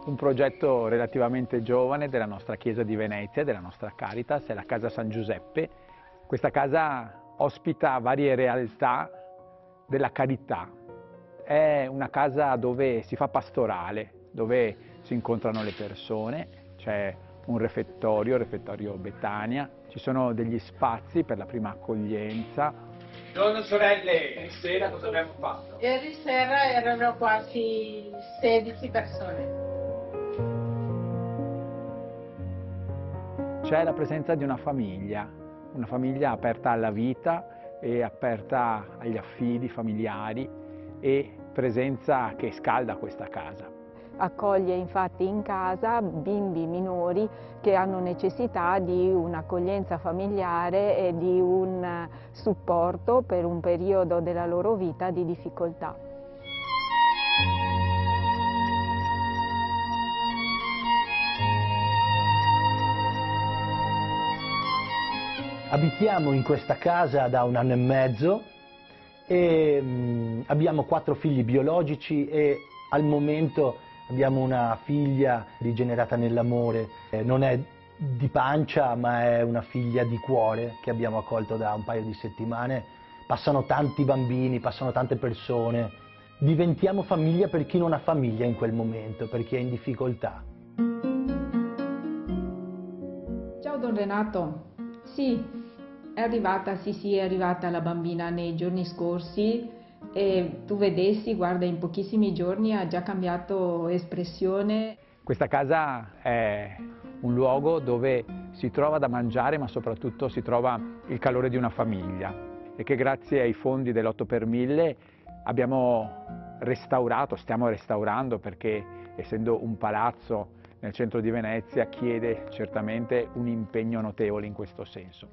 un progetto relativamente giovane della nostra Chiesa di Venezia, della nostra Caritas, è la Casa San Giuseppe. Questa casa ospita varie realtà della carità. È una casa dove si fa pastorale, dove si incontrano le persone, c'è un refettorio, il refettorio Betania, ci sono degli spazi per la prima accoglienza. Buongiorno sorelle, ieri sera cosa abbiamo fatto? Ieri sera erano quasi 16 persone. C'è la presenza di una famiglia aperta alla vita e aperta agli affidi familiari e presenza che scalda questa casa. Accoglie infatti in casa bimbi minori che hanno necessità di un'accoglienza familiare e di un supporto per un periodo della loro vita di difficoltà. Abitiamo in questa casa da 1 anno e mezzo e abbiamo 4 figli biologici e al momento abbiamo una figlia rigenerata nell'amore. Non è di pancia ma è una figlia di cuore che abbiamo accolto da un paio di settimane. Passano tanti bambini, passano tante persone. Diventiamo famiglia per chi non ha famiglia in quel momento, per chi è in difficoltà. Ciao Don Renato, sì, è arrivata la bambina nei giorni scorsi e tu vedessi, guarda, in pochissimi giorni ha già cambiato espressione. Questa casa è un luogo dove si trova da mangiare ma soprattutto si trova il calore di una famiglia e che grazie ai fondi dell'8 per 1000 abbiamo restaurato, stiamo restaurando perché essendo un palazzo nel centro di Venezia chiede certamente un impegno notevole in questo senso.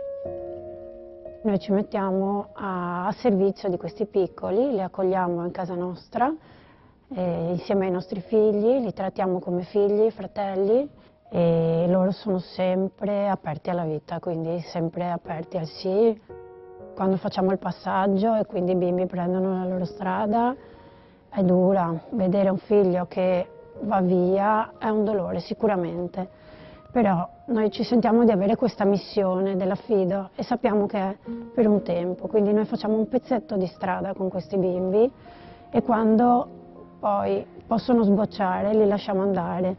Noi ci mettiamo a servizio di questi piccoli, li accogliamo in casa nostra insieme ai nostri figli, li trattiamo come figli, fratelli e loro sono sempre aperti alla vita, quindi sempre aperti al sì. Quando facciamo il passaggio e quindi i bimbi prendono la loro strada è dura, vedere un figlio che va via è un dolore sicuramente. Però noi ci sentiamo di avere questa missione dell'affido e sappiamo che è per un tempo, quindi noi facciamo un pezzetto di strada con questi bimbi e quando poi possono sbocciare li lasciamo andare.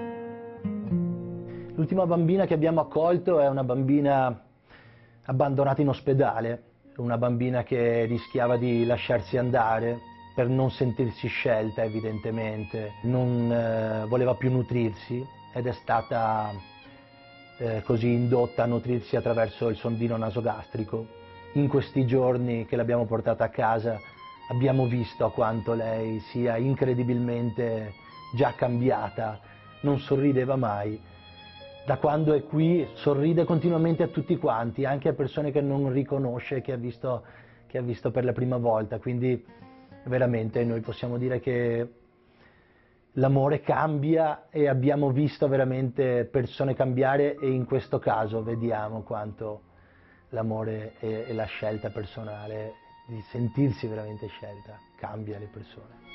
L'ultima bambina che abbiamo accolto è una bambina abbandonata in ospedale, una bambina che rischiava di lasciarsi andare per non sentirsi scelta evidentemente, non voleva più nutrirsi ed è stata così indotta a nutrirsi attraverso il sondino nasogastrico. In questi giorni che l'abbiamo portata a casa abbiamo visto a quanto lei sia incredibilmente già cambiata, non sorrideva mai. Da quando è qui sorride continuamente a tutti quanti, anche a persone che non riconosce, che ha visto per la prima volta, quindi veramente noi possiamo dire che l'amore cambia e abbiamo visto veramente persone cambiare e in questo caso vediamo quanto l'amore e la scelta personale di sentirsi veramente scelta cambia le persone.